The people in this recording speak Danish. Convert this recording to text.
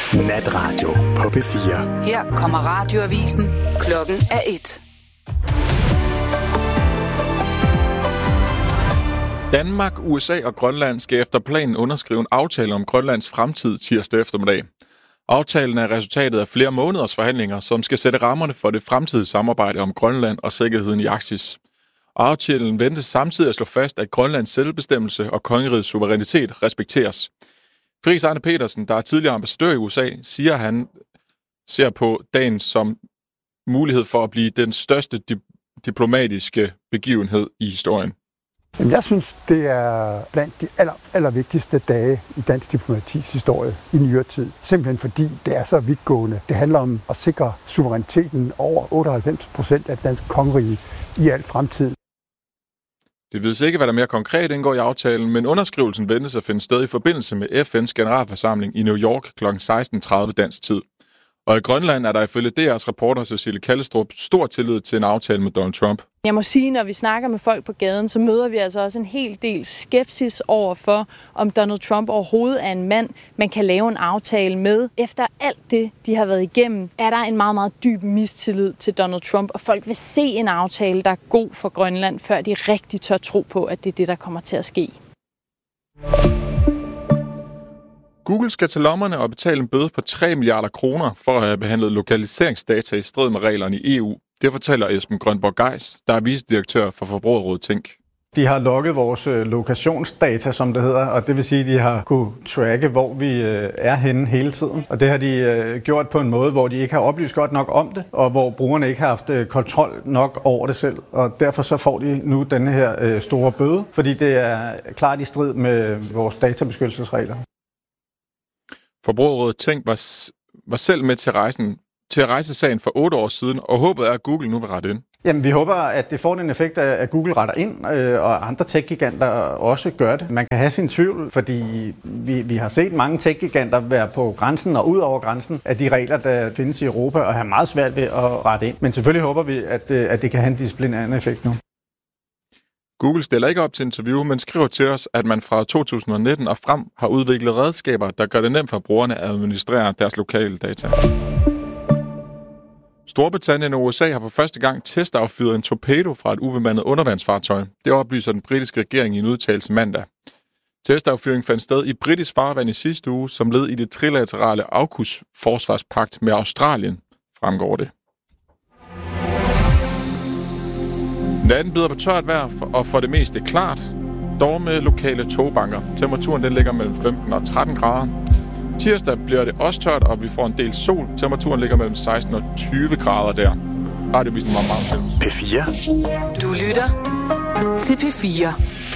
Natradio på P4. Her kommer radioavisen. Klokken er 1. Danmark, USA og Grønland skal efter planen underskrive en aftale om Grønlands fremtid tirsdag eftermiddag. Aftalen er resultatet af flere måneders forhandlinger, som skal sætte rammerne for det fremtidige samarbejde om Grønland og sikkerheden i Arktis. Aftalen ventes samtidig at slå fast, at Grønlands selvbestemmelse og kongerigets suverænitet respekteres. Friis Arne Petersen, der er tidligere ambassadør i USA, siger, at han ser på dagen som mulighed for at blive den største diplomatiske begivenhed i historien. Jamen, jeg synes, det er blandt de allervigtigste dage i dansk diplomatis historie i nyere tid. Simpelthen fordi det er så vidtgående. Det handler om at sikre suveræniteten over 98% af dansk kongerige i al fremtid. Det vides ikke, hvad der mere konkret indgår i aftalen, men underskrivelsen ventes at finde sted i forbindelse med FN's generalforsamling i New York kl. 16:30 dansk tid. Og i Grønland er der ifølge DR's reporter Cecilie Kallestrup stor tillid til en aftale med Donald Trump. Jeg må sige, når vi snakker med folk på gaden, så møder vi altså også en hel del skepsis over for, om Donald Trump overhovedet er en mand, man kan lave en aftale med. Efter alt det, de har været igennem, er der en meget, meget dyb mistillid til Donald Trump, og folk vil se en aftale, der er god for Grønland, før de rigtig tør tro på, at det er det, der kommer til at ske. Google skal til lommerne og betale en bøde på 3 milliarder kroner for at have behandlet lokaliseringsdata i strid med reglerne i EU. Det fortæller Esben Grønborg Geis, der er vicedirektør for Forbrugerrådet Tænk. De har logget vores lokationsdata, som det hedder, og det vil sige, at de har kunne tracke, hvor vi er henne hele tiden. Og det har de gjort på en måde, hvor de ikke har oplyst godt nok om det, og hvor brugerne ikke har haft kontrol nok over det selv. Og derfor så får de nu denne her store bøde, fordi det er klart i strid med vores databeskyttelsesregler. Forbrugerrådet Tænk var selv med til at rejse sagen for 8 år siden, og håbet er, at Google nu vil rette ind. Jamen, vi håber, at det får den effekt, at Google retter ind, og andre tech-giganter også gør det. Man kan have sin tvivl, fordi vi har set mange tech-giganter være på grænsen og ud over grænsen af de regler, der findes i Europa, og have meget svært ved at rette ind. Men selvfølgelig håber vi, at det kan have en disciplinærende effekt nu. Google stiller ikke op til interview, men skriver til os, at man fra 2019 og frem har udviklet redskaber, der gør det nemt for brugerne at administrere deres lokale data. Storbritannien og USA har for første gang testaffyret en torpedo fra et ubemandet undervandsfartøj. Det oplyser den britiske regering i en udtalelse mandag. Testaffyringen fandt sted i britisk farvand i sidste uge, som led i det trilaterale AUKUS-forsvarspagt med Australien, fremgår det. Natten byder på tørt vejr og for det meste klart, dog med lokale togbanker. Temperaturen den ligger mellem 15 og 13 grader. Tirsdag bliver det også tørt, og vi får en del sol. Temperaturen ligger mellem 16 og 20 grader der. Radiovisen var meget. P4. Du lytter til P4.